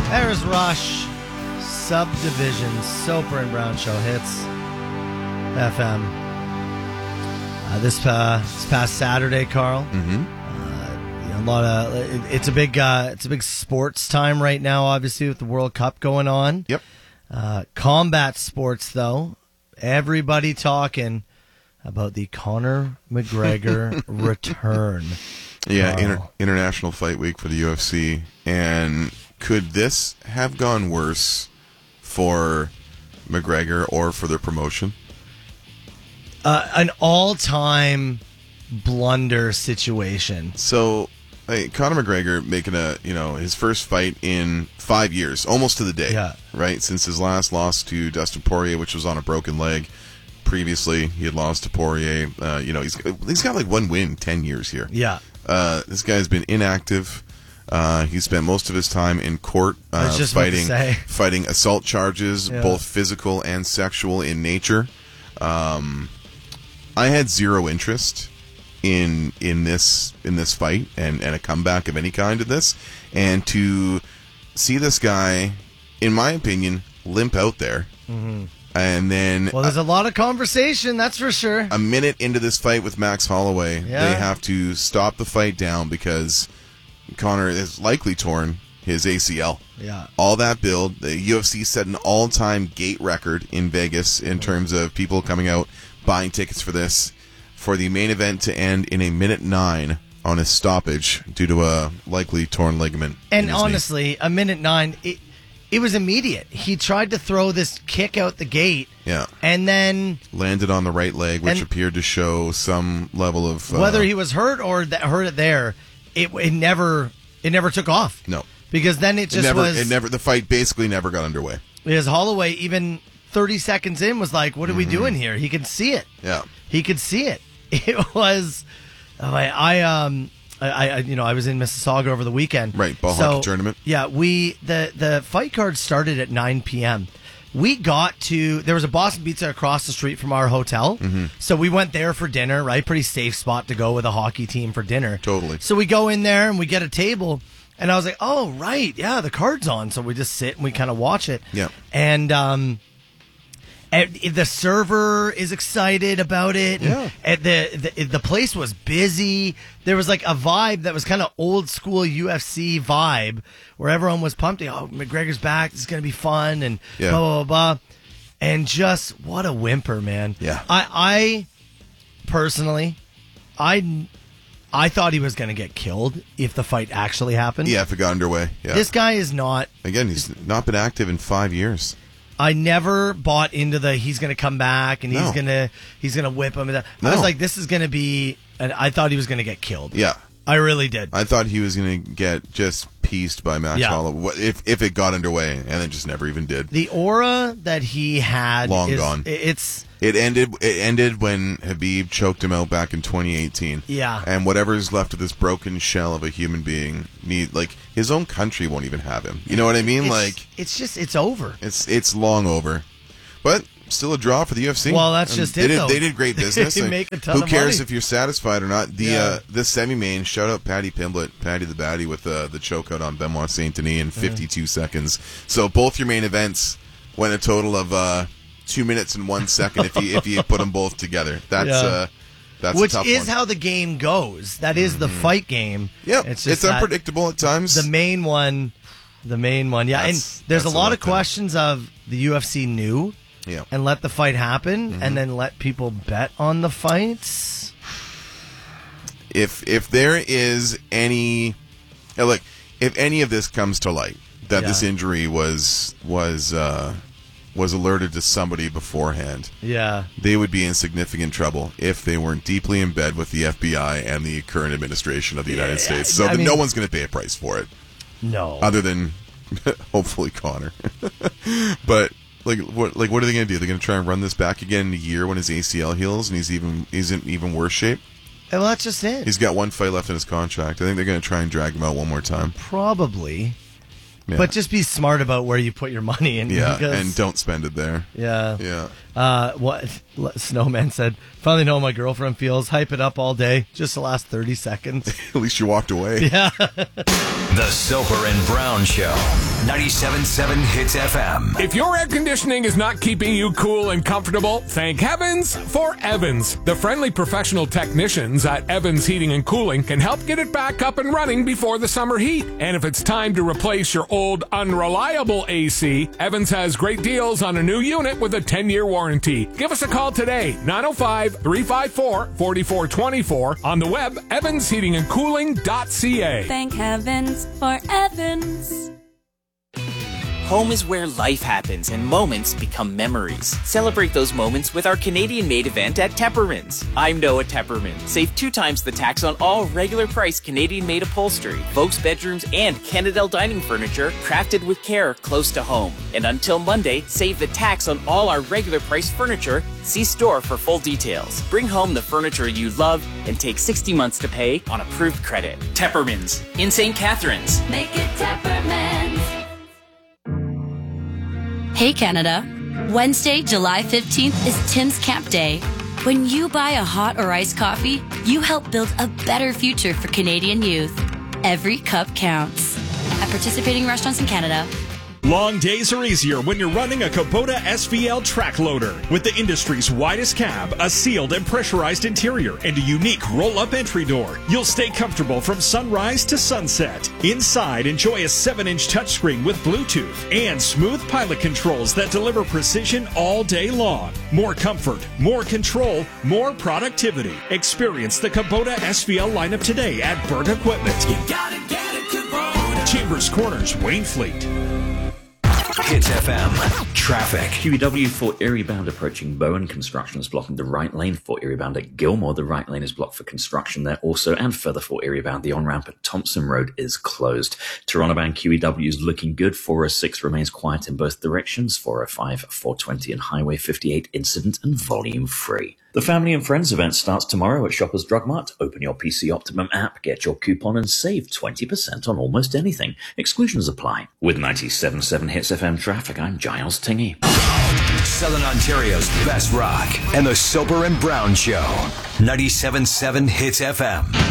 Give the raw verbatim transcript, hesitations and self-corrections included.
There's Rush, Subdivision, Soper and Brown Show hits F M. Uh, this uh, this past Saturday, Carl. Mm-hmm. Uh, you know, a lot of it, it's a big uh, it's a big sports time right now. Obviously, with the World Cup going on. Yep. Uh, combat sports, though, everybody talking about the Conor McGregor return. Yeah, Carl. inter- international fight week for the U F C, and could this have gone worse for McGregor or for their promotion? Uh, an all-time blunder situation. So, hey, Conor McGregor making a you know his first fight in five years, almost to the day. Yeah. Right since his last loss to Dustin Poirier, which was on a broken leg. Previously, he had lost to Poirier. Uh, you know, he's he's got like one win in ten years here. Yeah. Uh, this guy's been inactive. Uh, he spent most of his time in court I was uh, just about to fighting say. fighting assault charges, Yeah. both physical and sexual in nature. Um, I had zero interest in in this in this fight and, and a comeback of any kind of this, and to see this guy, in my opinion, limp out there, Mm-hmm. and then Well, there's a lot of conversation, that's for sure. a minute into this fight with Max Holloway, Yeah. they have to stop the fight down because Conor has likely torn his A C L. Yeah. All that build, the U F C set an all-time gate record in Vegas in terms of people coming out buying tickets for this, for the main event to end in a minute nine on a stoppage due to a likely torn ligament. in And his knee. honestly, a minute nine, it, it was immediate. He tried to throw this kick out the gate, Yeah. and then Landed on the right leg, which And- appeared to show some level of... Uh, whether he was hurt or th- hurt it there, it, it never it never took off. No. Because then it It just never, was... it never, the fight basically never got underway. Because Holloway, even thirty seconds in, was like, what are we doing here? He could see it. Yeah. He could see it. It was... I, I um... I, I, you know, I was in Mississauga over the weekend. Right, ball So, hockey tournament. Yeah, we the the fight card started at nine p.m. We got to there was a Boston Pizza across the street from our hotel, Mm-hmm. so we went there for dinner. Right, pretty safe spot to go with a hockey team for dinner. Totally. So we go in there and we get a table, and I was like, "Oh, right, yeah, the card's on." So we just sit and we kind of watch it. Yeah. And um, and the server is excited about it. Yeah. And the, the the place was busy. There was like a vibe that was kind of old school U F C vibe, where everyone was pumped. Oh, McGregor's back. This is gonna be fun, and Yeah. blah blah blah. blah. And just what a whimper, man. Yeah. I I personally, I I thought he was gonna get killed if the fight actually happened. Yeah, if it got underway. Yeah. This guy is not. Again, he's not been active in five years. I never bought into the he's going to come back and he's No. going to he's going to whip him. I No. was like, this is going to be, and I thought he was going to get killed. Yeah. I really did. I thought he was going to get just pieced by Max Yeah. Holloway What- if if it got underway, and it just never even did. The aura that he had, Long is, gone. It's It ended. It ended when Habib choked him out back in twenty eighteen. Yeah. And whatever's left of this broken shell of a human being, need like his own country won't even have him. You know what I mean? it's, like it's just it's over. it's it's long over, but still a draw for the U F C. Well, that's And just they it, Did, though. they did great business. They Like, make a ton who of cares money. if you're satisfied or not? The Yeah. uh, the semi main, shout out Patty Pimblett, Patty the Batty with uh, the chokeout on Benoit Saint Denis in fifty-two seconds. So both your main events went a total of uh, two minutes and one second if you if you put them both together. That's Yeah. uh, that's Which a tough is one. how the game goes. That is the fight game. Yeah, it's it's, just that- unpredictable at times. The main one, the main one, yeah. That's- and there's a that's a lot of letdown. questions of the U F C knew yeah. and let the fight happen, Mm-hmm. and then let people bet on the fights. if if there is any uh, look, if any of this comes to light that Yeah. this injury was was uh, was alerted to somebody beforehand, Yeah. they would be in significant trouble if they weren't deeply in bed with the F B I and the current administration of the United Yeah, States. So I that mean- no one's going to pay a price for it, No. other than hopefully Connor. But like what like what are they going to do? They're going to try and run this back again in a year when his A C L heals and he's even he's in even worse shape. well, that's just it. He's got one fight left in his contract. I think they're going to try and drag him out one more time. Probably. Yeah. But just be smart about where you put your money in. Yeah, because- and don't spend it there. Yeah. Yeah. Uh, what Snowman said, finally know how my girlfriend feels. Hype it up all day, just the last thirty seconds. At least you walked away. Yeah. The Soper and Brown Show. ninety-seven point seven Hits F M. If your air conditioning is not keeping you cool and comfortable, thank heavens for Evans. The friendly professional technicians at Evans Heating and Cooling can help get it back up and running before the summer heat. And if it's time to replace your old unreliable A C, Evans has great deals on a new unit with a ten-year warranty. Give us a call today, nine oh five, three five four, four four two four, on the web, evans heating and cooling dot c a. Thank heavens for Evans. Home is where life happens and moments become memories. Celebrate those moments with our Canadian-made event at Tepperman's. I'm Noah Tepperman. Save two times the tax on all regular price Canadian-made upholstery, folks' bedrooms, and Canadel dining furniture crafted with care close to home. And until Monday, save the tax on all our regular price furniture. See store for full details. Bring home the furniture you love and take sixty months to pay on approved credit. Tepperman's in Saint Catharines. Make it Tepperman's. Hey Canada, Wednesday, July fifteenth is Tim's Camp Day. When you buy a hot or iced coffee, you help build a better future for Canadian youth. Every cup counts. At participating restaurants in Canada. Long days are easier when you're running a Kubota S V L track loader. With the industry's widest cab, a sealed and pressurized interior, and a unique roll-up entry door, you'll stay comfortable from sunrise to sunset. Inside, enjoy a seven inch touchscreen with Bluetooth and smooth pilot controls that deliver precision all day long. More comfort, more control, more productivity. Experience the Kubota S V L lineup today at Berg Equipment. You gotta get a Kubota. Chambers Corners, Waynfleet. Hits F M. Traffic. Q E W for Erie bound approaching Bowen. Construction is blocking the right lane for Erie bound at Gilmore. The right lane is blocked for construction there also. And further for Erie bound, the on-ramp at Thompson Road is closed. Toronto bound Q E W is looking good. four oh six remains quiet in both directions. four oh five, four twenty and Highway fifty-eight incident and volume free. The Family and Friends event starts tomorrow at Shoppers Drug Mart. Open your P C Optimum app, get your coupon and save twenty percent on almost anything. Exclusions apply. With ninety-seven point seven Hits F M traffic, I'm Giles Tingey. Southern Ontario's best rock and the Soper and Brown Show. ninety-seven point seven Hits F M.